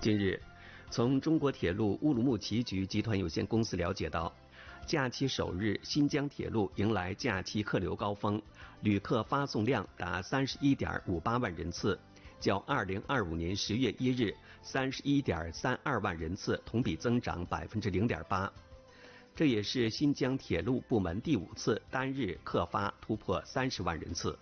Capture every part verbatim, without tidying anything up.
近日，从中国铁路乌鲁木齐局集团有限公司了解到，假期首日，新疆铁路迎来假期客流高峰，旅客发送量达三十一点五八万人次，较二零二五年十月一日三十一点三二万人次同比增长百分之零点八。这也是新疆铁路部门第五次单日客发突破三十万人次。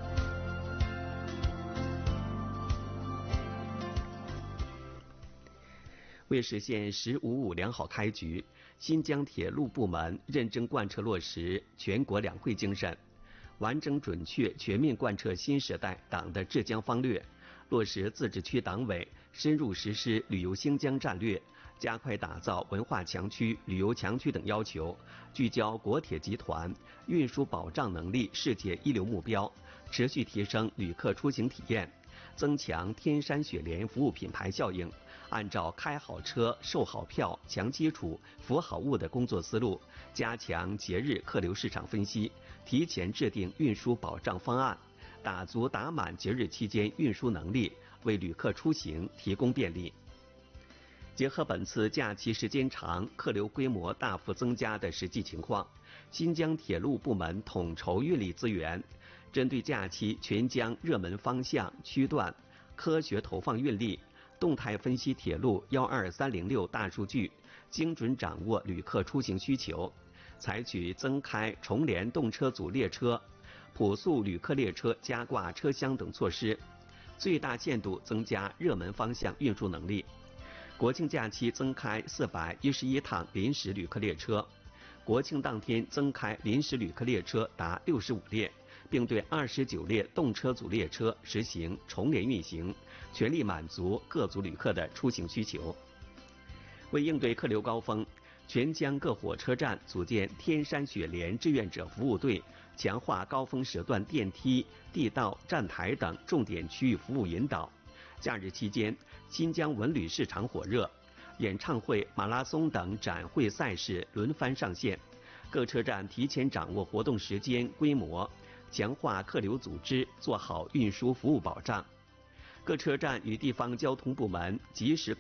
为实现“十五五”良好开局，新疆铁路部门认真贯彻落实全国两会精神，完整准确全面贯彻新时代党的治疆方略，落实自治区党委深入实施旅游兴疆战略，加快打造文化强区、旅游强区等要求，聚焦国铁集团运输保障能力世界一流目标，持续提升旅客出行体验，增强天山雪莲服务品牌效应。按照开好车、售好票、强基础、服好物的工作思路，加强节日客流市场分析，提前制定运输保障方案，打足打满节日期间运输能力，为旅客出行提供便利。结合本次假期时间长、客流规模大幅增加的实际情况，新疆铁路部门统筹运力资源，针对假期全疆热门方向区段，科学投放运力，动态分析铁路一二三零六大数据，精准掌握旅客出行需求，采取增开重联动车组列车、普速旅客列车加挂车厢等措施，最大限度增加热门方向运输能力。国庆假期增开四百一十一趟临时旅客列车，国庆当天增开临时旅客列车达六十五列，并对二十九列动车组列车实行重联运行，全力满足各组旅客的出行需求。为应对客流高峰，全疆各火车站组建天山雪莲志愿者服务队，强化高峰时段电梯、地道、站台等重点区域服务引导。假日期间，新疆文旅市场火热，演唱会、马拉松等展会赛事轮番上线，各车站提前掌握活动时间、规模，强化客流组织，做好运输服务保障。各车站与地方交通部门及时